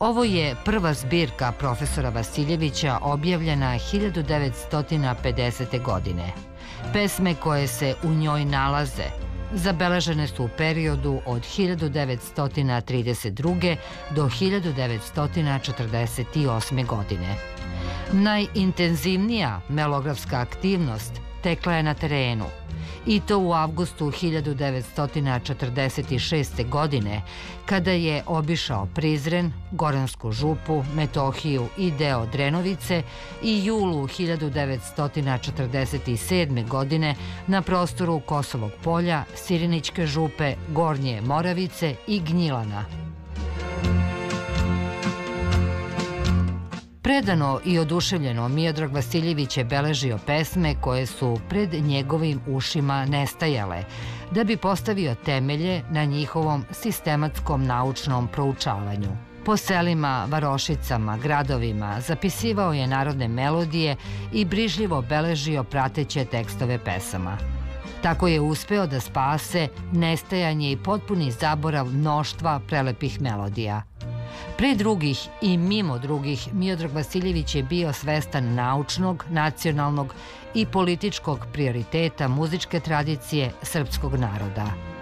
Ovo je prva zbirka profesora Vasiljevića objavljena 1950. godine. Pesme koje se u njoj nalaze zabeležene su u periodu od 1932. do 1948. godine. Najintenzivnija melografska aktivnost tekla je na terenu, i to u avgustu 1946. godine, kada je obišao Prizren, Goransku župu, Metohiju i deo Drenovice, i julu 1947. godine na prostoru Kosovog polja, Sirinićke župe, Gornje Moravice i Gnjilana. Predano i oduševljeno Miodrag Vasiljević je beležio pesme koje su pred njegovim ušima nestajale, da bi postavio temelje na njihovom sistematskom naučnom proučavanju. Po selima, varošicama, gradovima zapisivao je narodne melodije i brižljivo beležio prateće tekstove pesama. Tako je uspeo da spase nestajanje i potpuni zaborav mnoštva prelepih melodija. Pre drugih i mimo drugih, Miodrag Vasiljević je bio svestan naučnog, nacionalnog i političkog prioriteta muzičke tradicije srpskog naroda.